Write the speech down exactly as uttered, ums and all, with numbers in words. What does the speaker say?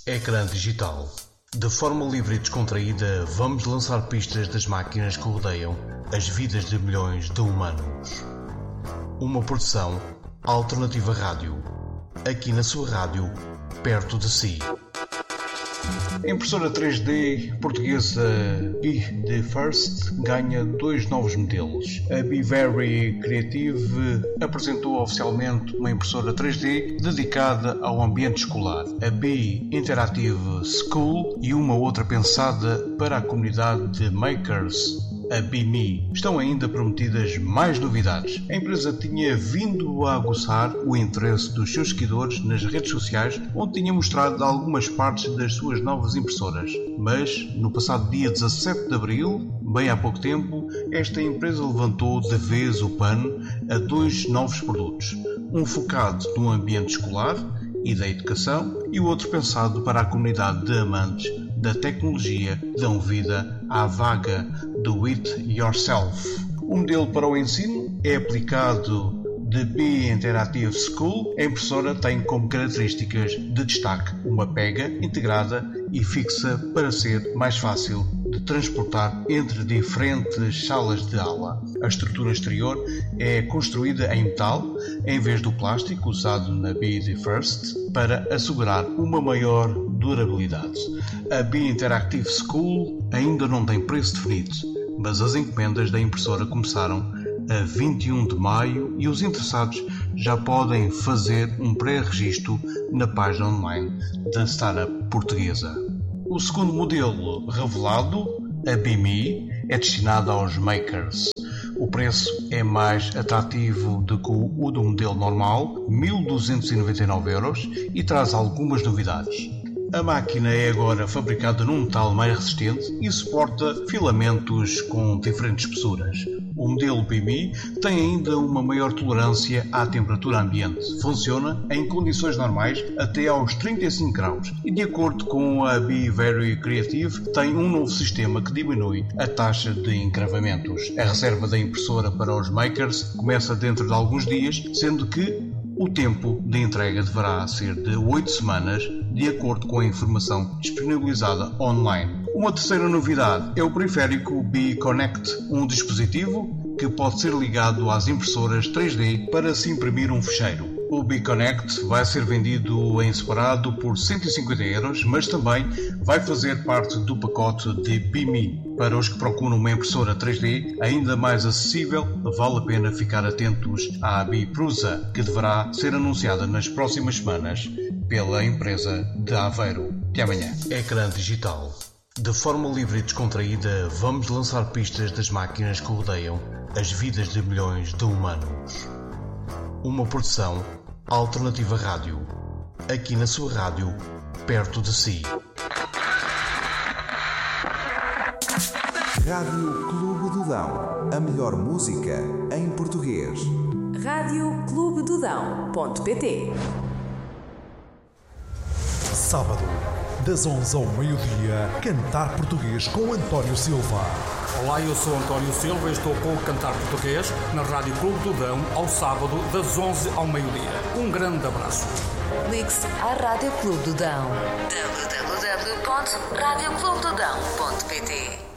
Ecrã digital. De forma livre e descontraída, vamos lançar pistas das máquinas que rodeiam as vidas de milhões de humanos. Uma produção Alternativa Rádio. Aqui na sua rádio, perto de si. A impressora três D portuguesa Be The First ganha dois novos modelos. A Be Very Creative apresentou oficialmente uma impressora três D dedicada ao ambiente escolar, a Be Interactive School, e uma outra pensada para a comunidade de makers, a Be Me. Estão ainda prometidas mais novidades. A empresa tinha vindo a aguçar o interesse dos seus seguidores nas redes sociais, onde tinha mostrado algumas partes das suas novas impressoras. Mas, no passado dia dezassete de abril, bem há pouco tempo, esta empresa levantou de vez o pano a dois novos produtos. Um focado no ambiente escolar e da educação, e o outro pensado para a comunidade de amantes da tecnologia que dão vida à vaga do It Yourself. O modelo para o ensino é aplicado de Be Interactive School. A impressora tem como características de destaque uma pega integrada e fixa para ser mais fácil de transportar entre diferentes salas de aula. A estrutura exterior é construída em metal em vez do plástico usado na Be The First para assegurar uma maior durabilidade. A Be Interactive School ainda não tem preço definido, mas as encomendas da impressora começaram a vinte e um de maio e os interessados já podem fazer um pré-registro na página online da startup portuguesa. O segundo modelo revelado, a Be Me, é destinado aos makers. O preço é mais atrativo do que o do modelo normal, mil duzentos e noventa e nove euros, e traz algumas novidades. A máquina é agora fabricada num metal mais resistente e suporta filamentos com diferentes espessuras. O modelo Be Me tem ainda uma maior tolerância à temperatura ambiente. Funciona em condições normais até aos trinta e cinco graus e, de acordo com a Be Very Creative, tem um novo sistema que diminui a taxa de encravamentos. A reserva da impressora para os makers começa dentro de alguns dias, sendo que o tempo de entrega deverá ser de oito semanas, de acordo com a informação disponibilizada online. Uma terceira novidade é o periférico Be Connect, um dispositivo que pode ser ligado às impressoras três D para se imprimir um fecheiro. O Be Connect vai ser vendido em separado por cento e cinquenta euros, mas também vai fazer parte do pacote de Be Me. Para os que procuram uma impressora três D ainda mais acessível, vale a pena ficar atentos à Be Prusa, que deverá ser anunciada nas próximas semanas pela empresa de Aveiro. Até amanhã. Ecrã digital. De forma livre e descontraída, vamos lançar pistas das máquinas que rodeiam as vidas de milhões de humanos. Uma produção Alternativa Rádio. Aqui na sua rádio, perto de si. Rádio Clube do Dão. A melhor música em português. rádio clube do dão ponto pt. Sábado, das onze ao meio-dia, Cantar Português com António Silva. Olá, eu sou António Silva e estou com o Cantar Português na Rádio Clube do Dão ao sábado das onze ao meio-dia. Um grande abraço. Ligue-se à Rádio Clube do Dão. w w w ponto rádio clube do dão ponto pt.